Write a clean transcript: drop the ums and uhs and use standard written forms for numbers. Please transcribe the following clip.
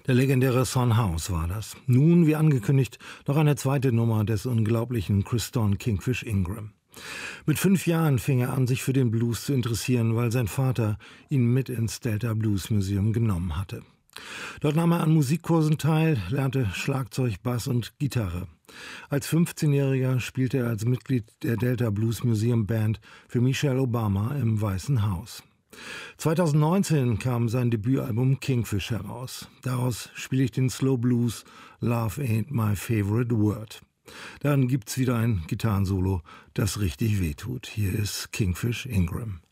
Der legendäre Son House war das. Nun, wie angekündigt, noch eine zweite Nummer des unglaublichen Christon Kingfish Ingram. Mit 5 Jahren fing er an, sich für den Blues zu interessieren, weil sein Vater ihn mit ins Delta Blues Museum genommen hatte. Dort nahm er an Musikkursen teil, lernte Schlagzeug, Bass und Gitarre. Als 15-Jähriger spielte er als Mitglied der Delta Blues Museum Band für Michelle Obama im Weißen Haus. 2019 kam sein Debütalbum Kingfish heraus. Daraus spiele ich den Slow Blues Love Ain't My Favorite Word. Dann gibt's wieder ein Gitarrensolo, das richtig wehtut. Hier ist Kingfish Ingram.